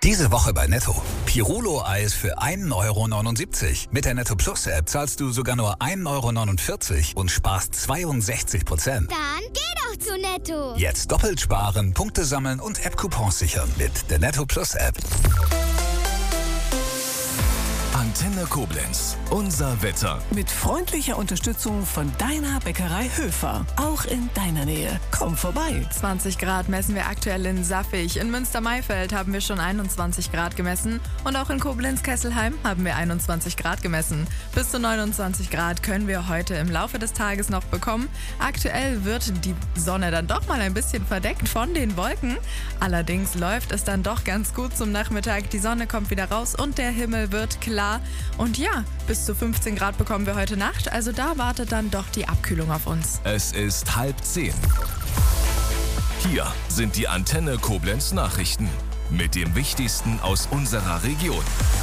Diese Woche bei Netto. Pirulo-Eis für 1,79 €. Mit der Netto Plus App zahlst du sogar nur 1,49 € und sparst 62%. Dann geh doch zu Netto. Jetzt doppelt sparen, Punkte sammeln und App-Coupons sichern mit der Netto Plus App. Antenne Koblenz. Unser Wetter. Mit freundlicher Unterstützung von deiner Bäckerei Höfer. Auch in deiner Nähe. Komm vorbei. 20 Grad messen wir aktuell in Saffig. In Münster-Maifeld haben wir schon 21 Grad gemessen. Und auch in Koblenz-Kesselheim haben wir 21 Grad gemessen. Bis zu 29 Grad können wir heute im Laufe des Tages noch bekommen. Aktuell wird die Sonne dann doch mal ein bisschen verdeckt von den Wolken. Allerdings läuft es dann doch ganz gut zum Nachmittag. Die Sonne kommt wieder raus und der Himmel wird klar. Und ja, bis zu 15 Grad bekommen wir heute Nacht. Also da wartet dann doch die Abkühlung auf uns. Es ist 9:30. Hier sind die Antenne Koblenz Nachrichten. Mit dem Wichtigsten aus unserer Region.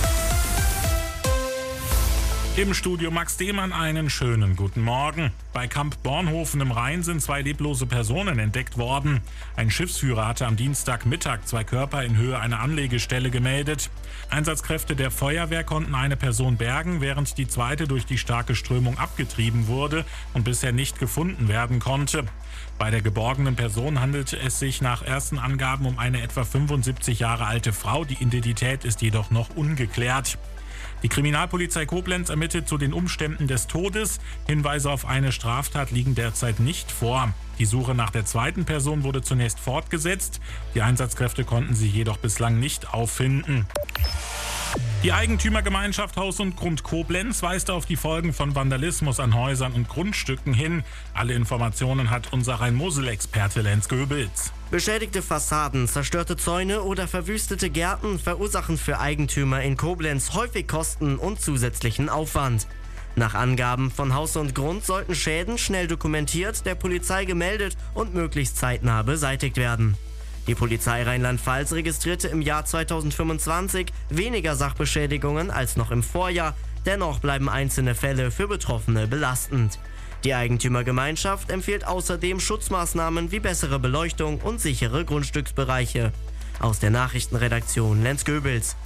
Im Studio Max Dehmann einen schönen guten Morgen. Bei Kamp Bornhofen im Rhein sind 2 leblose Personen entdeckt worden. Ein Schiffsführer hatte am Dienstagmittag 2 Körper in Höhe einer Anlegestelle gemeldet. Einsatzkräfte der Feuerwehr konnten eine Person bergen, während die zweite durch die starke Strömung abgetrieben wurde und bisher nicht gefunden werden konnte. Bei der geborgenen Person handelte es sich nach ersten Angaben um eine etwa 75 Jahre alte Frau. Die Identität ist jedoch noch ungeklärt. Die Kriminalpolizei Koblenz ermittelt zu den Umständen des Todes. Hinweise auf eine Straftat liegen derzeit nicht vor. Die Suche nach der zweiten Person wurde zunächst fortgesetzt. Die Einsatzkräfte konnten sie jedoch bislang nicht auffinden. Die Eigentümergemeinschaft Haus und Grund Koblenz weist auf die Folgen von Vandalismus an Häusern und Grundstücken hin. Alle Informationen hat unser Rhein-Mosel-Experte Lenz Goebels. Beschädigte Fassaden, zerstörte Zäune oder verwüstete Gärten verursachen für Eigentümer in Koblenz häufig Kosten und zusätzlichen Aufwand. Nach Angaben von Haus und Grund sollten Schäden schnell dokumentiert, der Polizei gemeldet und möglichst zeitnah beseitigt werden. Die Polizei Rheinland-Pfalz registrierte im Jahr 2025 weniger Sachbeschädigungen als noch im Vorjahr. Dennoch bleiben einzelne Fälle für Betroffene belastend. Die Eigentümergemeinschaft empfiehlt außerdem Schutzmaßnahmen wie bessere Beleuchtung und sichere Grundstücksbereiche. Aus der Nachrichtenredaktion Lenz Goebels.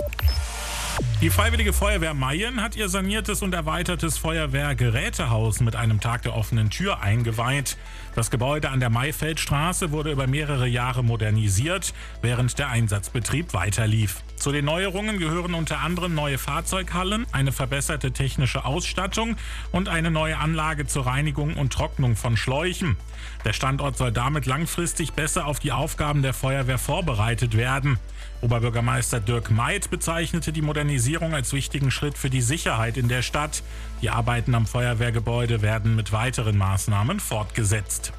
Die Freiwillige Feuerwehr Mayen hat ihr saniertes und erweitertes Feuerwehrgerätehaus mit einem Tag der offenen Tür eingeweiht. Das Gebäude an der Maifeldstraße wurde über mehrere Jahre modernisiert, während der Einsatzbetrieb weiterlief. Zu den Neuerungen gehören unter anderem neue Fahrzeughallen, eine verbesserte technische Ausstattung und eine neue Anlage zur Reinigung und Trocknung von Schläuchen. Der Standort soll damit langfristig besser auf die Aufgaben der Feuerwehr vorbereitet werden. Oberbürgermeister Dirk Meid bezeichnete die Modernisierung als wichtigen Schritt für die Sicherheit in der Stadt. Die Arbeiten am Feuerwehrgebäude werden mit weiteren Maßnahmen fortgesetzt.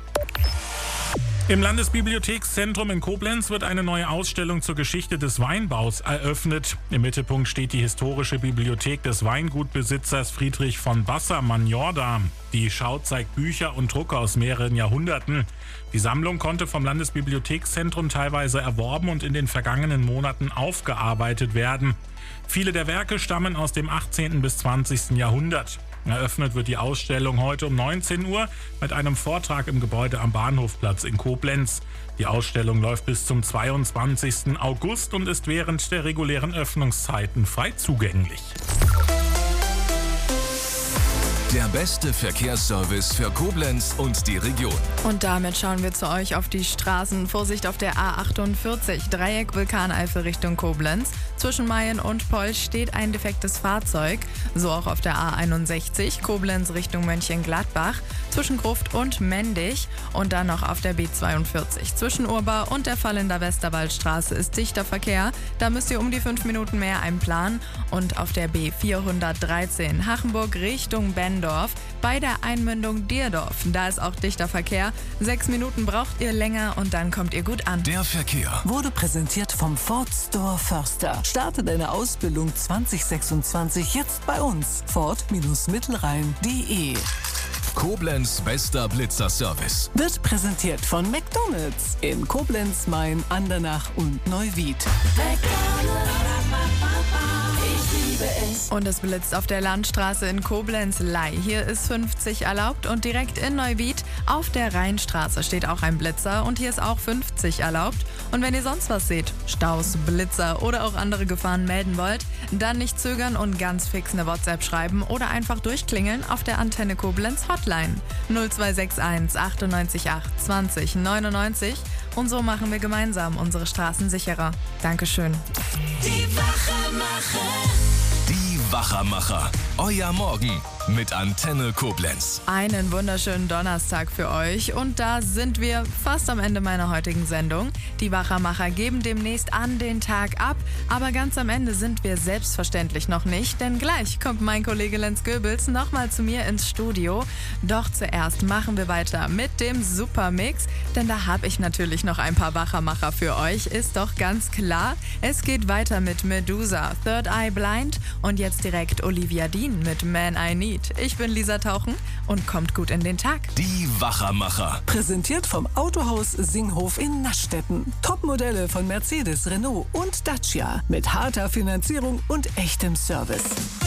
Im Landesbibliothekszentrum in Koblenz wird eine neue Ausstellung zur Geschichte des Weinbaus eröffnet. Im Mittelpunkt steht die historische Bibliothek des Weingutbesitzers Friedrich von Basser-Manjorda. Die Schau zeigt Bücher und Drucke aus mehreren Jahrhunderten. Die Sammlung konnte vom Landesbibliothekszentrum teilweise erworben und in den vergangenen Monaten aufgearbeitet werden. Viele der Werke stammen aus dem 18. bis 20. Jahrhundert. Eröffnet wird die Ausstellung heute um 19 Uhr mit einem Vortrag im Gebäude am Bahnhofplatz in Koblenz. Die Ausstellung läuft bis zum 22. August und ist während der regulären Öffnungszeiten frei zugänglich. Der beste Verkehrsservice für Koblenz und die Region. Und damit schauen wir zu euch auf die Straßen. Vorsicht auf der A48, Dreieck Vulkaneifel Richtung Koblenz. Zwischen Mayen und Polch steht ein defektes Fahrzeug. So auch auf der A61, Koblenz Richtung Mönchengladbach. Zwischen Gruft und Mendig. Und dann noch auf der B42. Zwischen Urba und der Vallender Westerwaldstraße ist dichter Verkehr. Da müsst ihr um die 5 Minuten mehr einplanen. Und auf der B413, Hachenburg Richtung Bendorf. Bei der Einmündung Dierdorf, da ist auch dichter Verkehr. 6 Minuten braucht ihr länger und dann kommt ihr gut an. Der Verkehr Wurde präsentiert vom Ford Store Förster. Starte deine Ausbildung 2026 jetzt bei uns. Ford-Mittelrhein.de. Koblenz bester Blitzerservice. Wird präsentiert von McDonald's in Koblenz, Main, Andernach und Neuwied. McDonald's. Und es blitzt auf der Landstraße in Koblenz-Ley. Hier ist 50 erlaubt und direkt in Neuwied auf der Rheinstraße steht auch ein Blitzer und hier ist auch 50 erlaubt. Und wenn ihr sonst was seht, Staus, Blitzer oder auch andere Gefahren melden wollt, dann nicht zögern und ganz fix eine WhatsApp schreiben oder einfach durchklingeln auf der Antenne Koblenz Hotline 0261 98 8 20 99. Und so machen wir gemeinsam unsere Straßen sicherer. Dankeschön. Die Wachermacher. Euer Morgen mit Antenne Koblenz. Einen wunderschönen Donnerstag für euch und da sind wir fast am Ende meiner heutigen Sendung. Die Wachermacher geben demnächst an den Tag ab, aber ganz am Ende sind wir selbstverständlich noch nicht, denn gleich kommt mein Kollege Lenz Goebels nochmal zu mir ins Studio. Doch zuerst machen wir weiter mit dem Supermix, denn da habe ich natürlich noch ein paar Wachermacher für euch, ist doch ganz klar. Es geht weiter mit Medusa, Third Eye Blind und jetzt direkt Olivia Dean mit Man I Need. Ich bin Lisa Tauchen und kommt gut in den Tag. Die Wachermacher. Präsentiert vom Autohaus Singhof in Naschdetten. Topmodelle von Mercedes, Renault und Dacia. Mit harter Finanzierung und echtem Service.